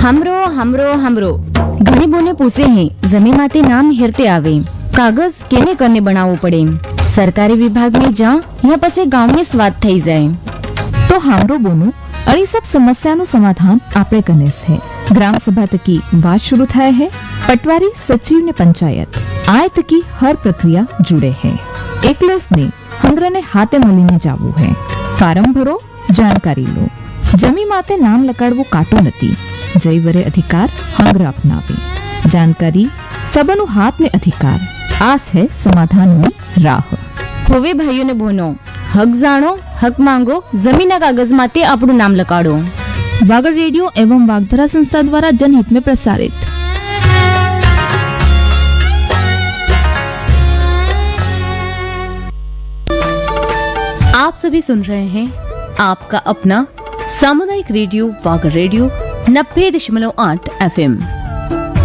हमरो ઘણી બોને પૂછે હે જમીન માતે નામ હેરતે આવે કાગજ કેને કરને બનાવવું પડે સરકારી વિભાગ में जा यहाँ पसे गांव में स्वाद થઈ જાય तो हमरो बोनो अड़ी सब समस्या नो समाधान आपणे कने है। ग्राम सभा तकी बात शुरू थाय है। पटवारी सचिव ने पंचायत आय तकी हर प्रक्रिया जुड़े है। एकलस ने हंग्र ने हाथे मलीने जावू है। फारम भरो, जानकारी लो। जमी माते नाम लकाड़वू काटो नती। जय वरे अधिकार हंग्र अपनावे। जानकारी सबनु हाथ ने अधिकार। आस है समाधान में राह। होवे भाइयों ने बोनो हक जानो, हक मांगो, जमीना कागज माते आपनु नाम लकाड़ो। वागड़ रेडियो एवं वागधरा संस्था द्वारा जनहित में प्रसारित। आप सभी सुन रहे हैं आपका अपना सामुदायिक रेडियो वागड़ रेडियो 90.8 FM।